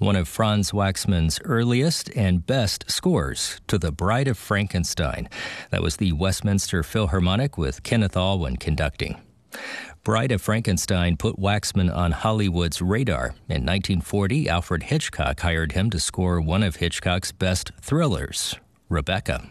one of Franz Waxman's earliest and best scores, to The Bride of Frankenstein. That was the Westminster Philharmonic with Kenneth Alwyn conducting. Bride of Frankenstein put Waxman on Hollywood's radar. In 1940, Alfred Hitchcock hired him to score one of Hitchcock's best thrillers, Rebecca.